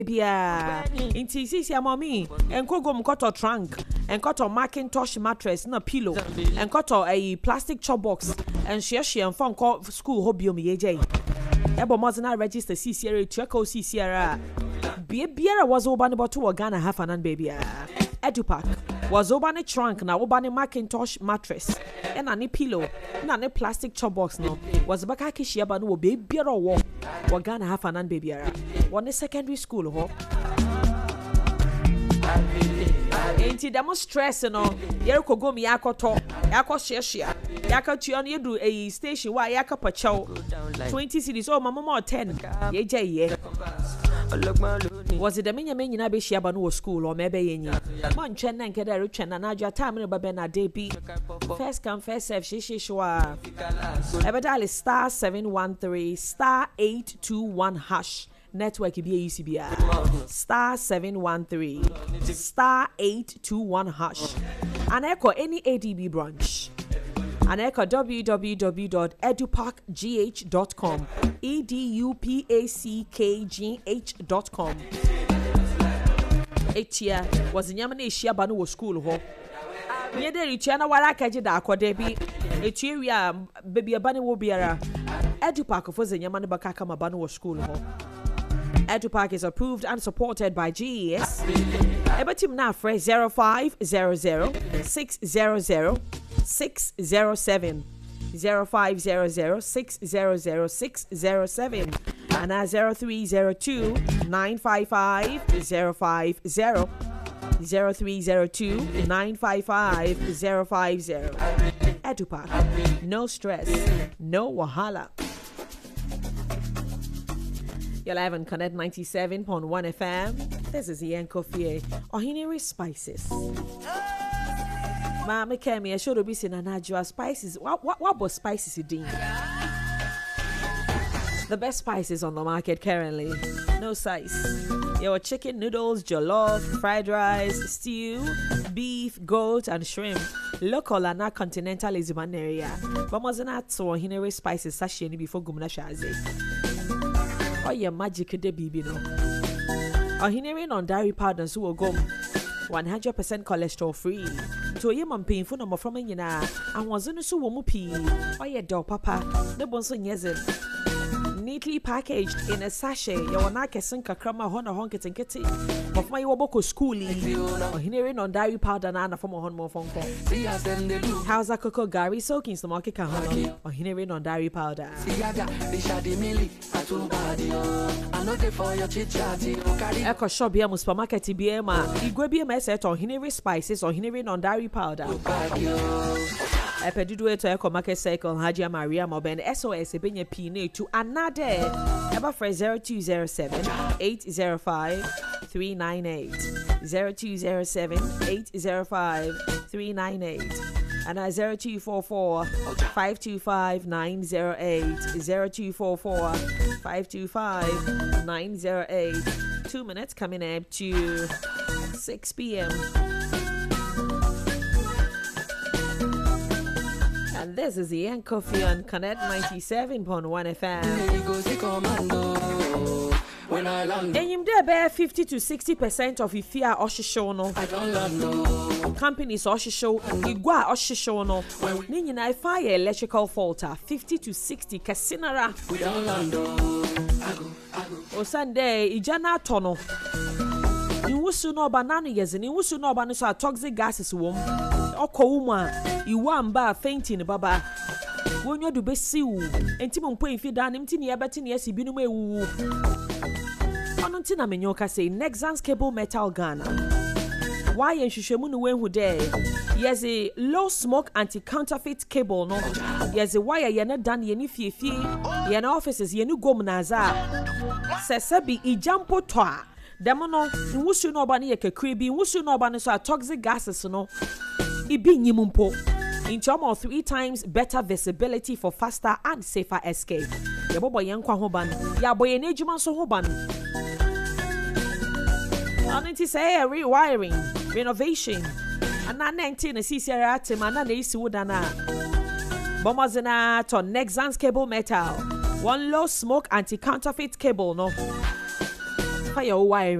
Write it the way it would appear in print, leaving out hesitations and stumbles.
bia inti sisi amami enkogo mkoto trunk enkoto Macintosh mattress na pillow enkoto a plastic chop box and share and phone call school hobby me yeje ebo mozina register CCRA checo CCRA biara was obani boto Ghana half an baby Edupac was obani trunk na obani Macintosh mattress and ani pillow na ne plastic chop box no was baka kishia ba no biara wo Ghana half an baby one secondary school ho enti demo stress no yere kogo mi yakoto yakoshia yakatuo no yedu a station wa yakapachew 20 cities oh mama 10 yeje was it the menya nyina be hia ba no school or maybe yenyi man twen na nkeda retwen na adwa time no ba na day bi first come first serve shishishwa ebedal star 713 star 821 hash network be UCBI star 713 star 821 hash and echo any ADB branch and echo www.edupackgh.com edupakgh.com etia was nyamana ehia ba no school ho ye dey ritua na wara kaje da akode bi etua wi a baby ba ne wo biara Edupack for nyamana ba kaka ma ba no school ho. Edupack is approved and supported by GES. Ebetim na fresh 0500 600 607 0500 600 607 and 0302 955 050 0302 955 050. Edupack, no stress, no wahala. You're live on Connect 97.1 FM. This is Ian Kofi. Ohiniri Spices. Mama Kemi, I should be saying Najwa spices. What was spices you doing? The best spices on the market currently. No size. Your chicken noodles, jollof, fried rice, stew, beef, goat, and shrimp. Local and not continental is one area. But was not so Ohiniri Spices sashimi before Gumna Shazi. Oh, yeah, magic de baby no. Ohiniri on dairy powders who will go 100% cholesterol free. To a man painful number from a yina, and was in a so womupi. Oh, yeah, dog papa, the bonson yesin. Neatly packaged in a sachet, your nakasinka crama hona honket and kitty. Of my waboko schoolie, Ohiniri on dairy powder and from a honmo phone call. How's a cocoa Gary soaking some market kahana? Ohiniri on dairy powder. Echo shop here, supermarket BMA, Igwebi Messet or Ohiniri Spices or Ohiniri on dairy powder. Epedidu to Echo Market Cycle, Hajia Maria Moben, SOS, Ebenya Pine to another ever for 0207 805 398 0207 805 398 and 0244 525 908 0244 525 908. 2 minutes coming up to 6 p.m. And this is the Ian Kofi on Connect 97.1 FM. And you there 50 to 60% of if you are Oshishono. Companies Oshisho, Igua Oshishono. Nina fire electrical fault 50 to 60 Casinara. O Sunday, Ijana Tono. Iwusu no banana yezin, iwusu no banana so toxic gases wom. Okowuma, iwamba fainting baba. Wonyo do besiu. Enti mo mpo infi dan enti ne yabeti ne yesi binu ewu. Ononti na menyoka say Nexans Cable Metal Ghana. Why enhwehwemu no wenhu there? Yes a low smoke anti-counterfeit cable no. Yes a wire ye na dan ye ni fiefie. Ye na offices ye ni gom na za. Sesebi ijampo toa. Demono nwusu no oba ne yekakre bi nwusu no oba ne so toxic gases no. Ibi nyimumpo. In terms of 3 times better visibility for faster and safer escape. Yabobo yenkwa hoban. Yabo ye nejuma so hoban. Ananti say rewiring, renovation. Ana 19 na CCRA team ana na isi wudana. Bomazina to Nexans Cable Metal. One low smoke anti-counterfeit cable no. fire wire